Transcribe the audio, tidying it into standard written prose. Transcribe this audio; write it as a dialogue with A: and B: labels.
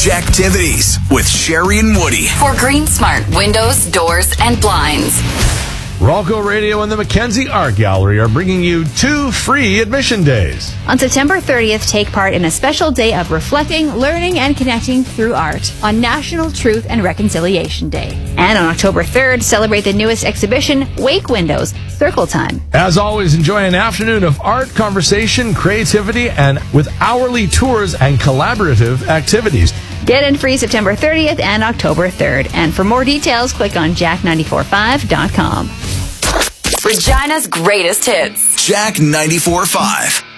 A: Jacktivities with Sherry and Woody.
B: For Green Smart Windows, Doors, and Blinds.
C: Ralco Radio and the Mackenzie Art Gallery are bringing you 2 free admission days.
D: On September 30th, take part in a special day of reflecting, learning, and connecting through art on National Truth and Reconciliation Day. And on October 3rd, celebrate the newest exhibition, Wake Windows, Circle Time.
C: As always, enjoy an afternoon of art, conversation, creativity, and with hourly tours and collaborative activities.
D: Get in free September 30th and October 3rd. And for more details, click on jack945.com.
B: Regina's greatest hits.
A: Jack 94.5.